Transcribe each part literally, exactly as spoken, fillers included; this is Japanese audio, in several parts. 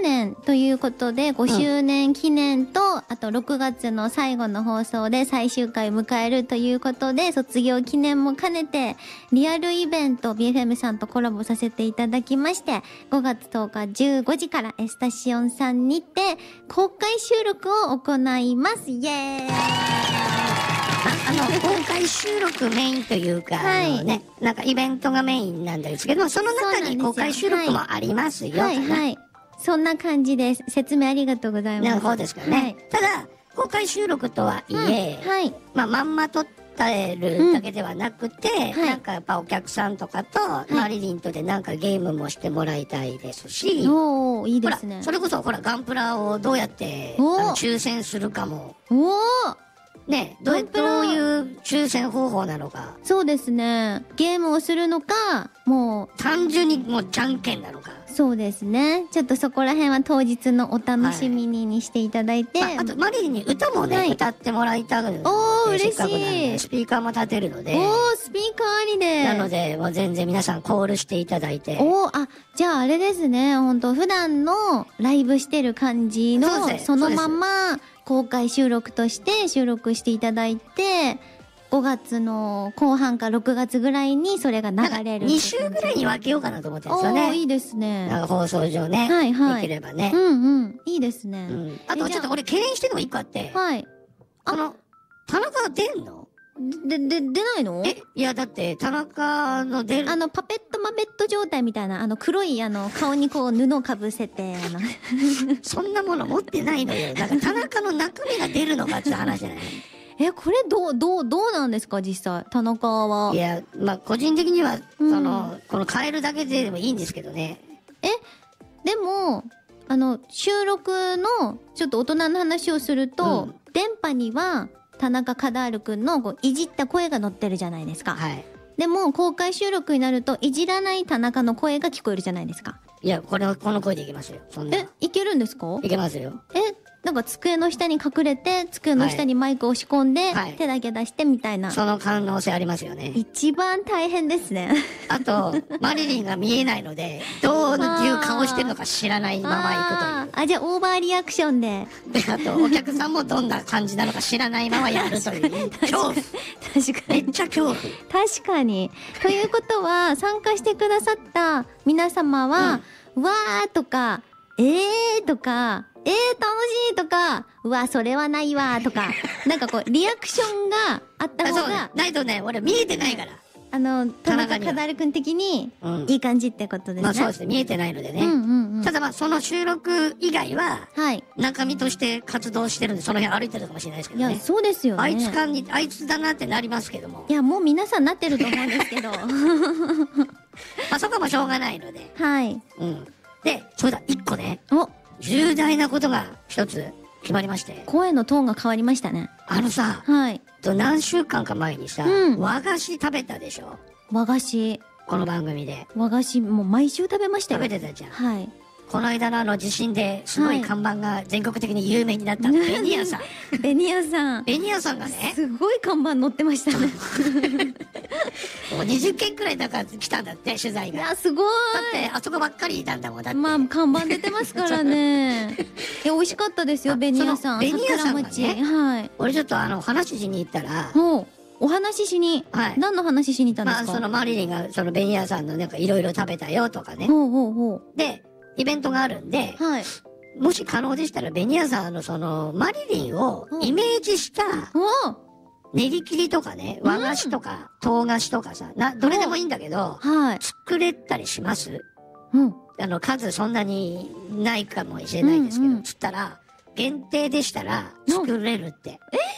ねんということで、ごしゅうねん記念と、うん、あとろくがつの最後の放送で最終回迎えるということで、卒業記念も兼ねて、リアルイベント ビーエフエム さんとコラボさせていただきまして、ごがつとおかじゅうごじからエスタシオンさんにて公開収録を行います。イエーイあの、公開収録メインというか、はい、あのね、なんかイベントがメインなんですけど、その中に公開収録もありますよ。 はい、はい、はい。そんな感じです。説明ありがとうございます。 なるほどですかね。はい、ただ、公開収録とはいえ、うん、はい、まあ、まんま撮ってるだけではなくて、うん、なんかやっぱお客さんとかと、はい、マリリンとでなんかゲームもしてもらいたいですし、 おー、いいですね。 ほら、それこそ、ほら、ガンプラをどうやってあの抽選するかも。 おーね、どう、どういう抽選方法なのか。 そうですね。ゲームをするのか、もう。 単純にもうじゃんけんなのか。 そうですね。ちょっとそこら辺は当日のお楽しみににしていただいて。 はい、まあ、あと、マリリンに歌もね、はい、歌ってもらいたくて。 おー、嬉しい。 スピーカーも立てるので。 おー、スピーカーありで。 なので、もう全然皆さんコールしていただいて。 おー、あ、じゃああれですね。ほんと、普段のライブしてる感じの、そ, そのまま、公開収録として収録していただいて、ごがつの後半かろくがつぐらいにそれが流れる。 に週ぐらいに分けようかなと思ってるんですよね。 おー、いいですね。 なんか放送上ね。 はいはい。 できればね。 うんうん。いいですね。うん、 あとちょっと俺敬遠してるのが一個あって。 はい。 あの、田中出んので、で、出ないの？ え、いやだって、田中の出る。 あの、パペットマペット状態みたいな、あの、黒い、あの、顔にこう、布をかぶせて、あの。 そんなもの持ってないのよ。だから田中の中身が出るのかって話じゃない。 え、これどう、どう、どうなんですか実際、田中は。 いや、まあ、個人的には、うん、その、この変えるだけでもいいんですけどね。 え、でも、あの、収録の、ちょっと大人の話をすると、うん、電波には、田中カダールくんのこういじった声が載ってるじゃないですか。はい。でも公開収録になるといじらない田中の声が聞こえるじゃないですか。 いや、これはこの声でいけますよ。そんな。 え、いけるんですか？ いけますよ。 え、なんか机の下に隠れて、机の下にマイクを仕込んで、はい、手だけ出してみたいな。 その可能性ありますよね。 一番大変ですね。 あと、マリリンが見えないので、どういう顔してるのか知らないまま行くという。 あ、じゃあオーバーリアクションで。 で、あと、お客さんもどんな感じなのか知らないままやるという。恐怖。確かに。 めっちゃ恐怖。 確かに。ということは、参加してくださった皆様は、うん、わーとか、えーとか、えー、楽しいとか、うわ、それはないわとか、なんかこう、リアクションがあった方が。そう、 ないとね、俺見えてないから。 あの、田中カダルくん的に、いい感じってことですね。 まあそうですね、見えてないのでね。うんうんうん、ただまあ、その収録以外は、はい。中身として活動してるんで、その辺歩いてるかもしれないですけどね。 いや、そうですよね。 あいつかに、あいつだなってなりますけども。 いや、もう皆さんなってると思うんですけど。まあそこもしょうがないので。 はい。 うん。で、そうだ、一個ね。お重大なことが一つ決まりまして。 声のトーンが変わりましたね。 あのさ、はい。と何週間か前にさ、うん、和菓子食べたでしょ？ 和菓子。 この番組で。 和菓子、もう毎週食べましたよ。 食べてたじゃん。 はい。 この間のあの地震ですごい看板が全国的に有名になったベニヤさん。 ベニヤさん。 ベニヤさんがね。 すごい看板載ってましたね。 もうにじゅっけんくらいなんか来たんだって、取材が。 いや、すごい。 だって、あそこばっかりいたんだもん、だって。 まあ、看板出てますからね。いや、美味しかったですよ、ベニヤさん。 ベニヤさんがね。 はい。 俺ちょっとあの、話しに行ったら。 ほう。お話ししに。はい。何の話しに行ったんですか？ まあ、そのマリリンが、そのベニヤさんのなんかいろいろ食べたよとかね。 ほうほうほう。 で、イベントがあるんで。はい。もし可能でしたら、ベニヤさんのその、マリリンをイメージした。練り切りとかね、和菓子とか、唐菓子とかさ、な、どれでもいいんだけど、はい。作れたりします？うん。あの、数そんなにないかもしれないですけど、つったら、限定でしたら、作れるって。え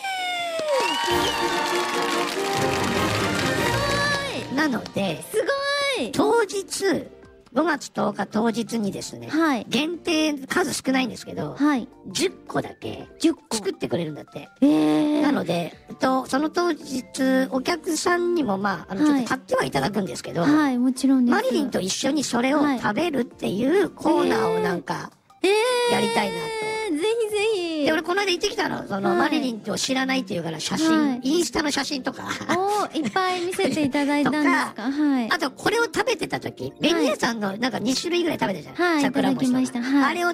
ーなので、 すごい当日、ごがつとおか当日にですね、はい、限定数少ないんですけど、はい、じゅっこだけ作ってくれるんだって。えー、なので、と、その当日、お客さんにもまあ、あの、ちょっと買ってはいただくんですけど、 はい、もちろんです。 マリリンと一緒にそれを食べるっていうコーナーをなんか、やりたいなと。 えー、ぜひぜひ。 で、俺この間行ってきたの、その、はい、マリリンを知らないっていうから写真、はい、インスタの写真とか。 おー、いっぱい見せていただいたんですか。はい。 あと、これを食べてた時、ベニヤさんのなんかに種類ぐらい食べたじゃん。 はい。 桜餅とか。 いただきました。はい。 あれを